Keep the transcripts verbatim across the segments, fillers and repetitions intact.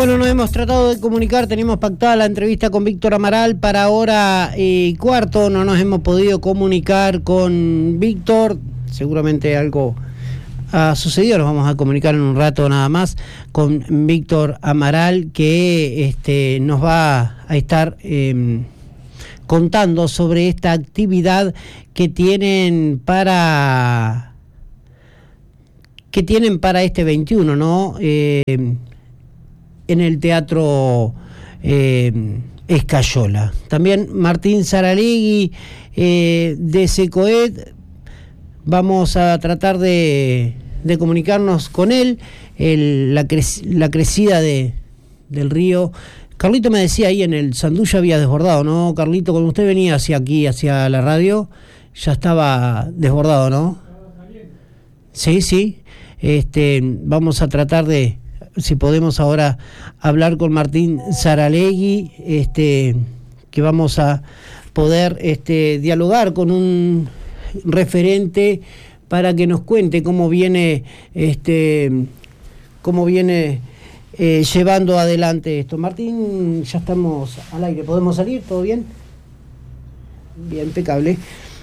Bueno, nos hemos tratado de comunicar, tenemos pactada la entrevista con Víctor Amaral para hora y cuarto, no nos hemos podido comunicar con Víctor, seguramente algo ha sucedido, nos vamos a comunicar en un rato nada más con Víctor Amaral, que este, nos va a estar eh, contando sobre esta actividad que tienen para que tienen para este veintiuno, ¿no? Eh, en el Teatro eh, Escayola. También Martín Saralegui eh, de SECOED, vamos a tratar de, de comunicarnos con él, el, la, cre- la crecida de, del río. Carlito me decía ahí en el Sandú ya había desbordado, ¿no? Carlito, cuando usted venía hacia aquí, hacia la radio, ya estaba desbordado, ¿no? Sí, sí. Este, vamos a tratar de, si podemos ahora hablar con Martín Saralegui, este, que vamos a poder este, dialogar con un referente para que nos cuente cómo viene, este, cómo viene eh, llevando adelante esto. Martín, ya estamos al aire, ¿podemos salir? ¿Todo bien? Bien, impecable.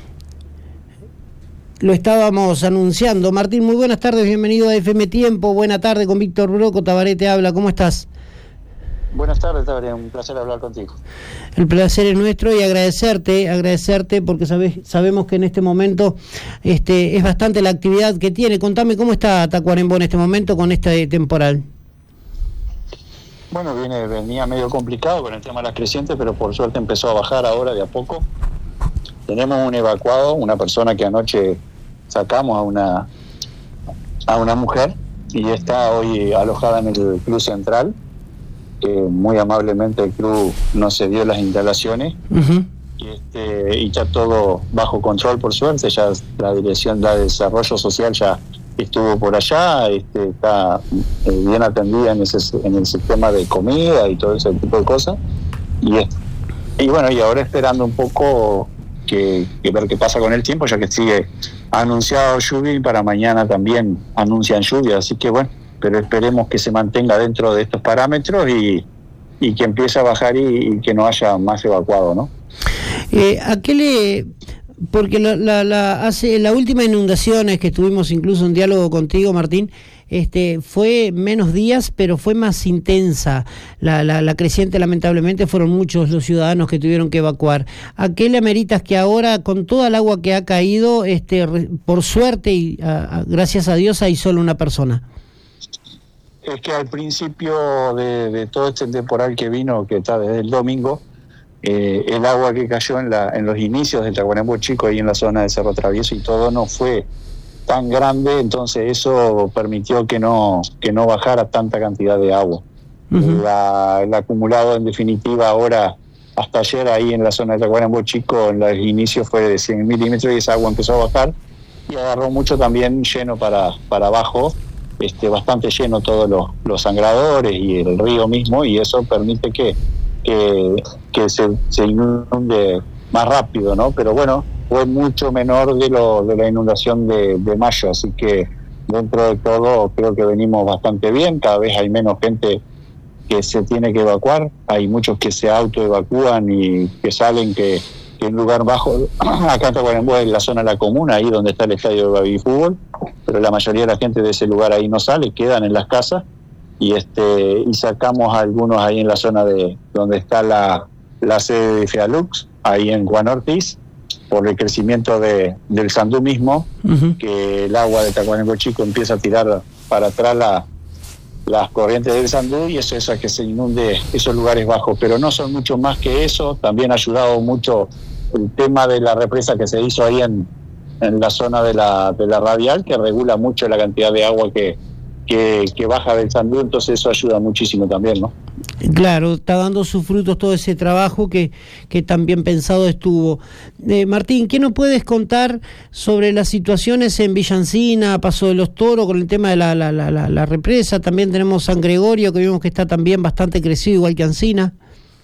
Lo estábamos anunciando. Martín, muy buenas tardes, bienvenido a F M Tiempo. Buena tarde con Víctor Broco, Tabaré te habla, ¿cómo estás? Buenas tardes, Tabaré, un placer hablar contigo. El placer es nuestro y agradecerte, agradecerte porque sabes, sabemos que en este momento este, es bastante la actividad que tiene. Contame cómo está Tacuarembó en este momento con este temporal. Bueno, viene, venía medio complicado con el tema de las crecientes, pero por suerte empezó a bajar ahora de a poco. Tenemos un evacuado, una persona que anoche sacamos a una a una mujer y está hoy alojada en el club central. Eh, muy amablemente el club nos cedió las instalaciones. Uh-huh. y, este, y ya todo bajo control, por suerte. Ya la dirección de desarrollo social ya estuvo por allá, este, está eh, bien atendida en ese en el sistema de comida y todo ese tipo de cosas. Y, y bueno, y ahora esperando un poco Que, que ver qué pasa con el tiempo, ya que sigue anunciado lluvia y para mañana también anuncian lluvia, así que bueno, pero esperemos que se mantenga dentro de estos parámetros y, y que empiece a bajar y, y que no haya más evacuado, ¿no? Eh, ¿A qué le...? Porque la, la, la, hace la última inundaciones que tuvimos incluso en diálogo contigo, Martín, este, fue menos días, pero fue más intensa la, la, la creciente. Lamentablemente fueron muchos los ciudadanos que tuvieron que evacuar. ¿A qué le ameritas que ahora, con toda el agua que ha caído, este, por suerte y a, a, gracias a Dios, hay solo una persona? Es que al principio de, de todo este temporal que vino, que está desde el domingo, Eh, el agua que cayó en, la, en los inicios del Tacuarembó Chico, ahí en la zona de Cerro Travieso y todo, no fue tan grande, entonces eso permitió que no que no bajara tanta cantidad de agua. Uh-huh. La, el acumulado, en definitiva, ahora, hasta ayer, ahí en la zona de Tacuarembó Chico, en los inicios fue de cien milímetros y esa agua empezó a bajar y agarró mucho también lleno para, para abajo, este, bastante lleno todos los, los sangradores y el río mismo, y eso permite que que, que se, se inunde más rápido, ¿no? Pero bueno, fue mucho menor de lo de la inundación de, de mayo, así que dentro de todo creo que venimos bastante bien. Cada vez hay menos gente que se tiene que evacuar, hay muchos que se autoevacúan y que salen que, que en lugar bajo, acá en Tacuarembó es la zona de la comuna, ahí donde está el estadio de baby fútbol, pero la mayoría de la gente de ese lugar ahí no sale, quedan en las casas. Y este y sacamos a algunos ahí en la zona de donde está la, la sede de Fealux, ahí en Juan Ortiz, por el crecimiento de, del Sandú mismo, uh-huh. que el agua de Tacuarembó Chico empieza a tirar para atrás la, las corrientes del Sandú y eso es a que se inunde esos lugares bajos. Pero no son mucho más que eso, también ha ayudado mucho el tema de la represa que se hizo ahí en, en la zona de la, de la radial, que regula mucho la cantidad de agua que Que, que baja del Sandú, entonces eso ayuda muchísimo también, ¿no? Claro, está dando sus frutos todo ese trabajo que, que tan bien pensado estuvo. Eh, Martín, ¿qué nos puedes contar sobre las situaciones en Villa Encina, Paso de los Toros, con el tema de la, la, la, la represa? También tenemos San Gregorio, que vimos que está también bastante crecido, igual que Encina.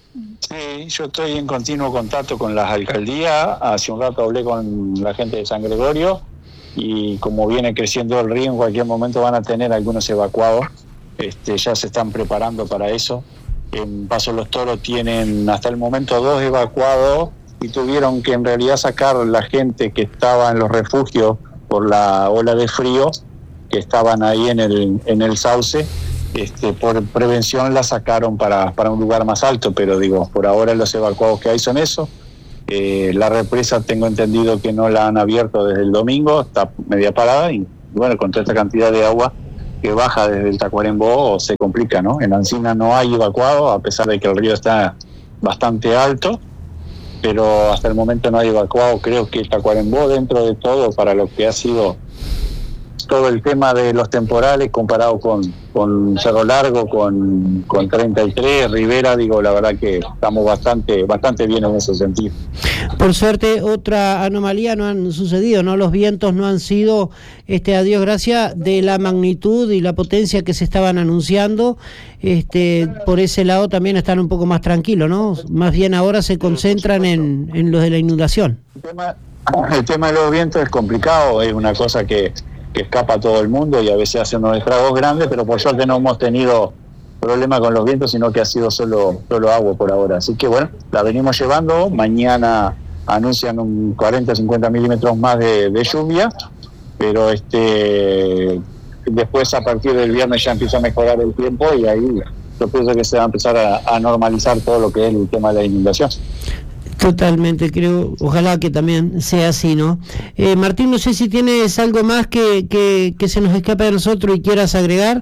Sí, yo estoy en continuo contacto con las alcaldías. Hace un rato hablé con la gente de San Gregorio y como viene creciendo el río, en cualquier momento van a tener algunos evacuados este, ya se están preparando para eso. En Paso Los Toros tienen hasta el momento dos evacuados y tuvieron que en realidad sacar la gente que estaba en los refugios por la ola de frío, que estaban ahí en el, en el sauce. Este, por prevención la sacaron para, para un lugar más alto, pero digo, por ahora los evacuados que hay son esos. Eh, la represa tengo entendido que no la han abierto desde el domingo, está media parada y bueno, con toda esta cantidad de agua que baja desde el Tacuarembó se complica, ¿no? En Ancina no hay evacuado, a pesar de que el río está bastante alto, pero hasta el momento no hay evacuado. Creo que el Tacuarembó, dentro de todo, para lo que ha sido todo el tema de los temporales comparado con, con Cerro Largo, con, con treinta y tres, Rivera, digo, la verdad que estamos bastante bastante bien en ese sentido. Por suerte, otra anomalía no han sucedido, ¿no? Los vientos no han sido, este, a Dios gracias, de la magnitud y la potencia que se estaban anunciando. Este, por ese lado también están un poco más tranquilos, ¿no? Más bien ahora se concentran en, en los de la inundación. El tema, el tema de los vientos es complicado, es una cosa que que escapa a todo el mundo y a veces hace unos estragos grandes, pero por suerte no hemos tenido problema con los vientos, sino que ha sido solo solo agua por ahora. Así que bueno, la venimos llevando. Mañana anuncian un cuarenta a cincuenta milímetros más de, de lluvia, pero este después a partir del viernes ya empieza a mejorar el tiempo y ahí yo pienso que se va a empezar a, a normalizar todo lo que es el tema de la inundación. Totalmente, creo, ojalá que también sea así, ¿no? Eh, Martín, no sé si tienes algo más que, que, que se nos escape de nosotros y quieras agregar.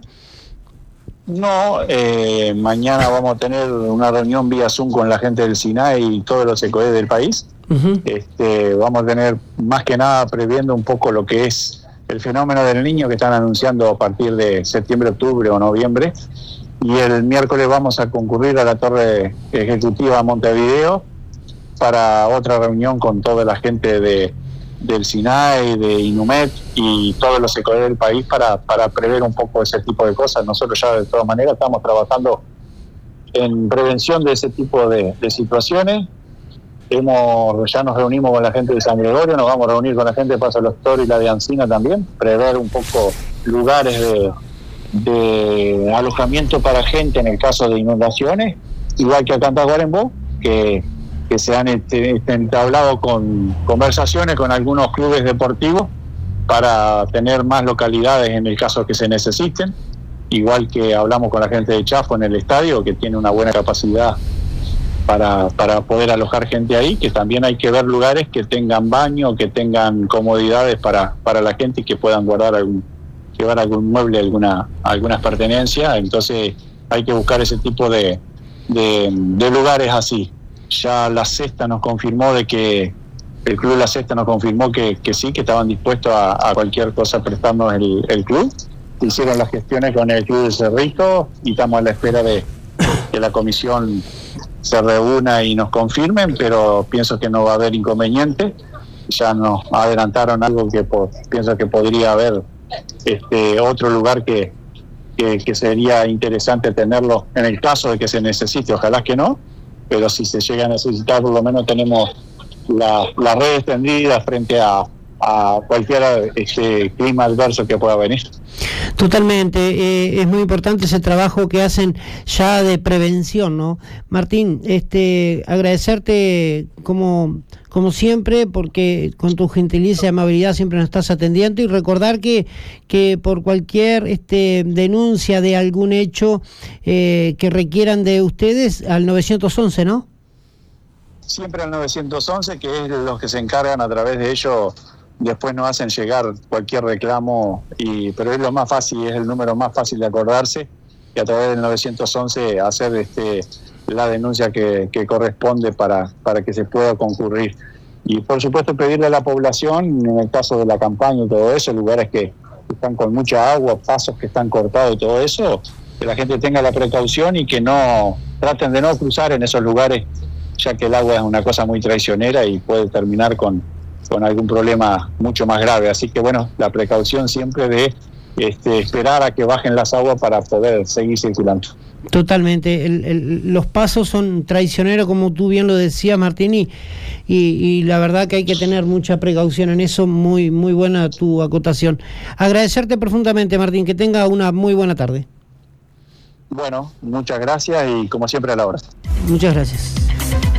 No, eh, mañana vamos a tener una reunión vía Zoom con la gente del SINAE y todos los ECOE del país. Uh-huh. Este, vamos a tener más que nada previendo un poco lo que es el fenómeno del Niño que están anunciando a partir de septiembre, octubre o noviembre. Y el miércoles vamos a concurrir a la Torre Ejecutiva Montevideo para otra reunión con toda la gente de del SINAE, de INUMED y todos los ECOE del país para, para prever un poco ese tipo de cosas. Nosotros ya de todas maneras estamos trabajando en prevención de ese tipo de, de situaciones. Hemos Ya nos reunimos con la gente de San Gregorio, nos vamos a reunir con la gente de Paso Los Toros y la de Ancina también, prever un poco lugares de, de alojamiento para gente en el caso de inundaciones, igual que acá en Tacuarembó, que que se han este, entablado con conversaciones con algunos clubes deportivos para tener más localidades en el caso que se necesiten, igual que hablamos con la gente de Chafo en el estadio, que tiene una buena capacidad para, para poder alojar gente ahí, que también hay que ver lugares que tengan baño, que tengan comodidades para, para la gente y que puedan guardar algún, llevar algún mueble, alguna, algunas pertenencias. Entonces hay que buscar ese tipo de, de, de lugares así. Ya la Sexta nos confirmó de que el club La Sexta nos confirmó que, que sí, que estaban dispuestos a, a cualquier cosa prestarnos el, el club. Hicieron las gestiones con el club de Cerrito y estamos a la espera de que la comisión se reúna y nos confirmen, pero pienso que no va a haber inconveniente. Ya nos adelantaron algo que po, pienso que podría haber este otro lugar que, que, que sería interesante tenerlo en el caso de que se necesite, ojalá que no. Pero si se llega a necesitar, por lo menos tenemos la, la red extendida frente a, a cualquier este, clima adverso que pueda venir. Totalmente, eh, es muy importante ese trabajo que hacen ya de prevención, ¿no? Martín, este, agradecerte como, como siempre, porque con tu gentileza y amabilidad siempre nos estás atendiendo, y recordar que, que por cualquier este, denuncia de algún hecho eh, que requieran de ustedes, al nueve once, ¿no? Siempre al nueve once, que es los que se encargan a través de ellos. Después nos hacen llegar cualquier reclamo, y pero es lo más fácil, es el número más fácil de acordarse, y a través del nueve once hacer este la denuncia que, que corresponde para, para que se pueda concurrir. Y por supuesto pedirle a la población, en el caso de la campaña y todo eso, lugares que están con mucha agua, pasos que están cortados y todo eso, que la gente tenga la precaución y que no traten de no cruzar en esos lugares, ya que el agua es una cosa muy traicionera y puede terminar con con algún problema mucho más grave. Así que bueno, la precaución siempre de este, esperar a que bajen las aguas para poder seguir circulando. Totalmente, el, el, los pasos son traicioneros, como tú bien lo decías, Martín, y, y, y la verdad que hay que tener mucha precaución en eso. Muy, muy buena tu acotación. Agradecerte profundamente, Martín, que tenga una muy buena tarde. Bueno, muchas gracias y como siempre a la hora. Muchas gracias.